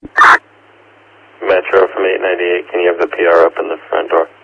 Metro from 898, can you have the PR open the front door?